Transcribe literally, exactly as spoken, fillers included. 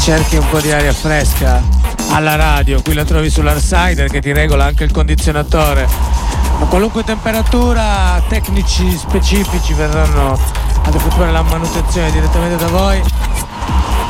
cerchi un po' di aria fresca alla radio, qui la trovi sull'Arsider che ti regola anche il condizionatore. A qualunque temperatura, tecnici specifici verranno ad effettuare la manutenzione direttamente da voi.